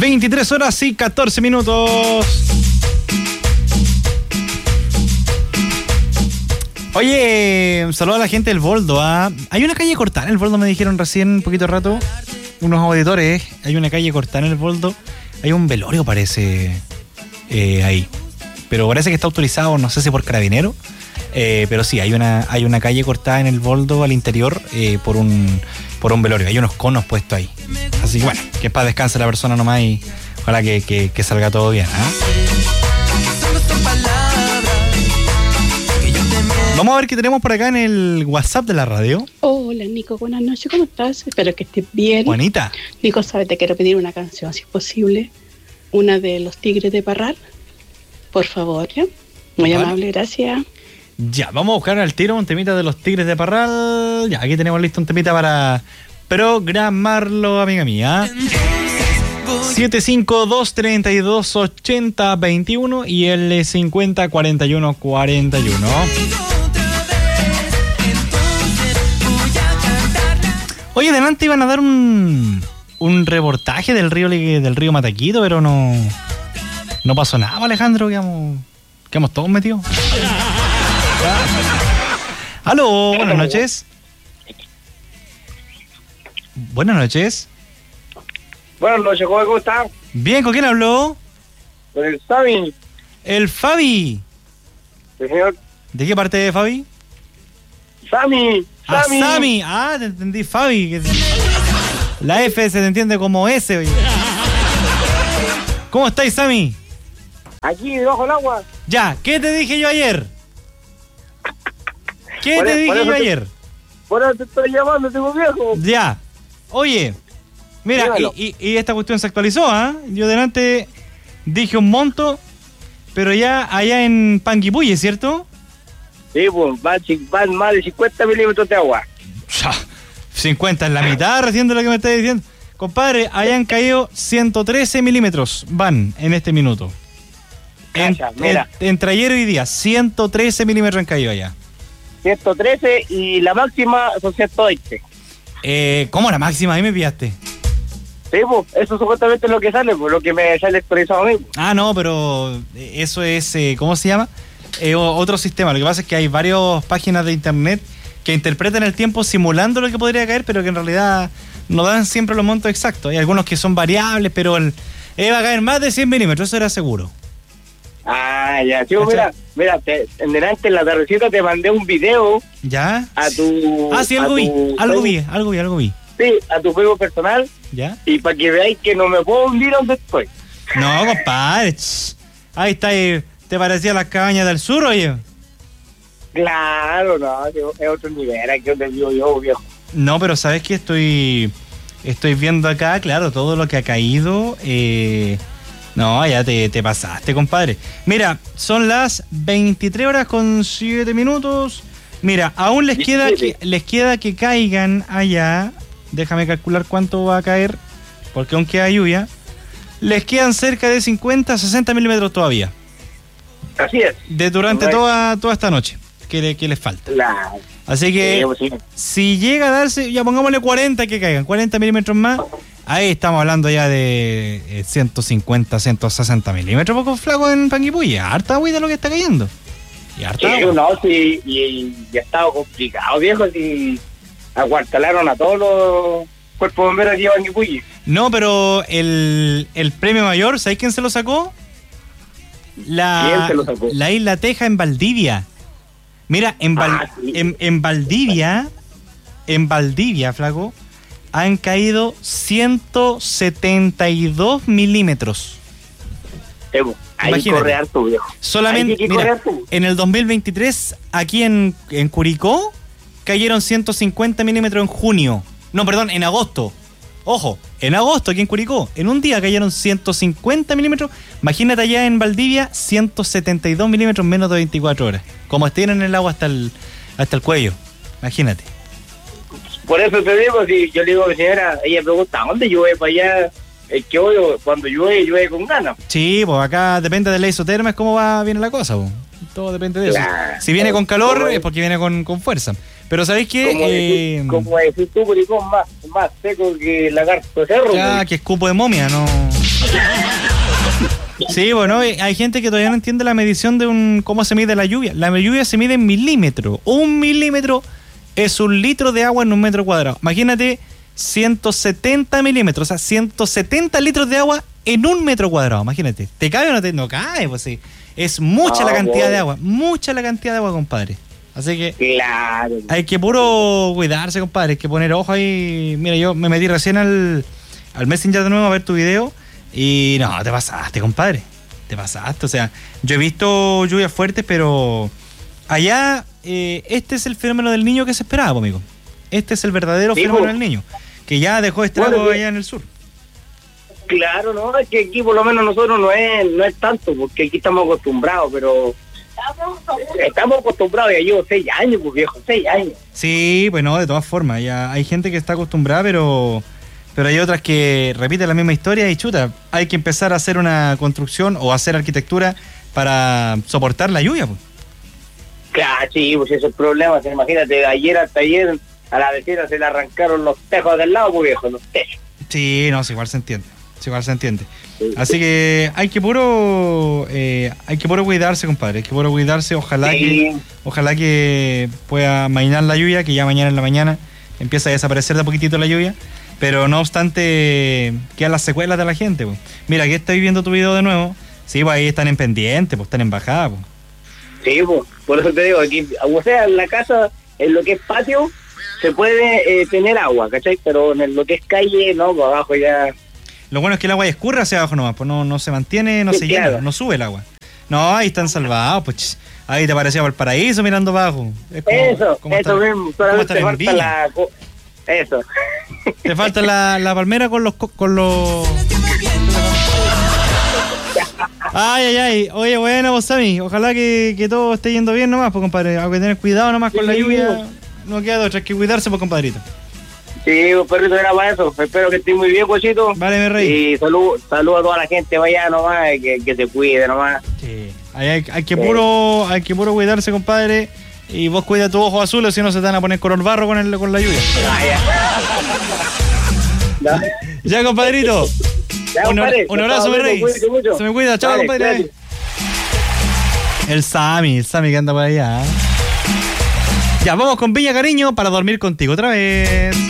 23 horas y 14 minutos. Oye, saludo a la gente del Boldo. Hay una calle cortada en el Boldo, me dijeron recién un poquito de rato unos auditores. Hay una calle cortada en el Boldo. Hay un velorio, parece, ahí. Pero parece que está autorizado, no sé si por carabinero. Pero sí, hay una calle cortada en el Boldo al interior por un velorio. Hay unos conos puestos ahí. Así que bueno, que para descanse la persona nomás y ojalá que salga todo bien. Vamos a ver qué tenemos por acá en el WhatsApp de la radio. Hola Nico, buenas noches, ¿cómo estás? Espero que estés bien. Juanita. Nico, sabes, te quiero pedir una canción, si es posible. Una de Los Tigres de Parral. Por favor, ¿ya? Muy amable, gracias. Ya, vamos a buscar al tiro un temita de Los Tigres de Parral. Ya, aquí tenemos listo un temita para programarlo, amiga mía. 752-32-80-21 y el 50-41-41. Oye, delante iban a dar un reportaje del río Mataquito, pero no pasó nada, Alejandro, quedamos todos metidos. Aló, buenas noches. Buenas noches. Buenas noches, ¿cómo estás? Bien, ¿con quién habló? Con el Sami. El Fabi. Sí, señor. ¿De qué parte de Fabi? Sami. Sami. Te entendí, Fabi. La F se te entiende como S, oye. ¿Cómo estáis, Sami? Aquí, debajo del agua. Ya, ¿qué te dije yo ayer? ¿Qué te dije yo ayer? Por eso te estoy llamando, tengo viejo. Ya. Oye, mira, y esta cuestión se actualizó, Yo delante dije un monto, pero ya allá en Panguipulli, ¿cierto? Sí, pues, van más de 50 milímetros de agua. 50 en la mitad recién de lo que me estás diciendo. Compadre, allá han caído 113 milímetros, van en este minuto. Entre ayer y hoy día, 113 milímetros han caído allá. 113 y la máxima son 120. ¿Cómo la máxima? Ahí me pillaste. Sí, pues, eso supuestamente es lo que sale, pues, lo que me sale actualizado a mí. No, pero eso es, ¿cómo se llama? Otro sistema. Lo que pasa es que hay varias páginas de internet que interpretan el tiempo simulando lo que podría caer, pero que en realidad no dan siempre los montos exactos. Hay algunos que son variables, pero va a caer más de 100 milímetros, eso era seguro. Ya, chico, mira, en delante en la tardecita te mandé un video. ¿Ya? A tu... sí, algo vi. Sí, a tu juego personal. ¿Ya? Y para que veáis que no me puedo hundir donde estoy. No, compadre. Ahí está, ¿te parecía las cabañas del sur, oye? Claro, no, es otro nivel, aquí donde vivo yo, viejo. No, pero ¿sabes qué? Estoy viendo acá, claro, todo lo que ha caído. No, ya te pasaste, compadre. Mira, son las 23 horas con 7 minutos. Mira, aún les queda que caigan allá. Déjame calcular cuánto va a caer, porque aún queda lluvia. Les quedan cerca de 50, 60 milímetros todavía. Así es. Durante toda esta noche, que les falta. Así que, si llega a darse, ya pongámosle 40 que caigan, 40 milímetros más. Ahí estamos hablando ya de 150, 160 milímetros, poco flaco en Panguipulli. Harta agua de lo que está cayendo. Y harta agua. No, y ha estado complicado, viejo, si acuartelaron a todos los cuerpos bomberos aquí en Panguipulli. No, pero el premio mayor, ¿sabes quién se lo sacó? ¿Quién se lo sacó? La Isla Teja en Valdivia. Mira, en Valdivia, flaco, han caído 172 milímetros. Ahí corre harto, viejo. Solamente, mira, en el 2023, aquí en Curicó, cayeron 150 milímetros en junio. No, perdón, en agosto. Ojo, en agosto aquí en Curicó, en un día cayeron 150 milímetros. Imagínate allá en Valdivia, 172 milímetros menos de 24 horas. Como estiran el agua hasta el cuello. Imagínate. Por eso te digo, si yo le digo a mi señora, ella pregunta, ¿dónde llueve para allá? Es que hoy, cuando llueve con ganas. Sí, pues acá depende de la isoterma, es cómo viene la cosa, pues. Todo depende de eso. Si viene con calor, es porque viene con fuerza. Pero ¿sabéis qué? Como decís tú, Curicó, más seco que lagarto de cerro. Ya, que escupo de momia, no. Sí, bueno, hay gente que todavía no entiende la medición de cómo se mide la lluvia. La lluvia se mide en milímetros. 1 milímetro es 1 litro de agua en 1 metro cuadrado. Imagínate 170 milímetros, o sea, 170 litros de agua en 1 metro cuadrado. Imagínate. ¿Te cabe o no te? No cabe, pues sí. Es mucha la cantidad de agua. Mucha la cantidad de agua, compadre. Así que Claro. hay que puro cuidarse, compadre. Hay que poner ojo ahí. Mira, yo me metí recién al Messenger de nuevo a ver tu video. Y no, te pasaste, compadre. Te pasaste. O sea, yo he visto lluvias fuertes, pero allá este es el fenómeno del niño que se esperaba, amigo. Este es el verdadero Sí, fenómeno pues. del niño, que ya dejó estrago Bueno, allá en el sur. Claro, no, es que aquí por lo menos nosotros no es tanto, porque aquí estamos acostumbrados, pero estamos acostumbrados, ya llevo 6 años, pues viejo, 6 años. Sí, bueno, de todas formas, ya hay gente que está acostumbrada, pero hay otras que repiten la misma historia y chuta, hay que empezar a hacer una construcción o hacer arquitectura para soportar la lluvia, pues. Claro, sí, pues ese es el problema, imagínate, de ayer hasta ayer a la vecina se le arrancaron los tejos del lado, pues viejo, los techos. Sí, no, sí, igual se entiende. Sí, igual se entiende. Sí. Así que hay que puro cuidarse, compadre. Hay que puro cuidarse. Ojalá que pueda amainar la lluvia, que ya mañana en la mañana empieza a desaparecer de a poquitito la lluvia. Pero no obstante, quedan las secuelas de la gente, pues. Mira, aquí estoy viendo tu video de nuevo. Sí, pues ahí están en pendiente, pues están en bajada, pues. Sí, pues, por eso te digo, aquí, o sea, en la casa, en lo que es patio, se puede tener agua, ¿cachai? Pero en lo que es calle, no, pues abajo ya... Lo bueno es que el agua escurre hacia abajo nomás, pues no se mantiene, no Sí, se claro. llena, no sube el agua. No, ahí están salvados, pues. Ahí te parecía el paraíso mirando abajo. Es como eso mismo, como solamente estar te en falta Viña. Eso. Te falta la palmera con los... Ay. Oye, bueno, vos, Sammy, ojalá que todo esté yendo bien nomás, pues, compadre. Hay que tener cuidado nomás con la lluvia. No queda de otra, hay que cuidarse, pues, compadrito. Sí, perrito, era para eso. Espero que estés muy bien, cochito. Vale, mi rey. Y saludo a toda la gente vaya nomás, que se cuide nomás. Sí. Hay que puro cuidarse, compadre. Y vos cuida tu ojo azul, o si no se te van a poner color barro con la lluvia. Ya, compadrito. Ya, compadre. Un abrazo, mi rey. Cuídate mucho. Se me cuida. Chao, Vale, compadre. gracias. El Sammy que anda por allá. Ya, vamos con Villa Cariño para dormir contigo otra vez.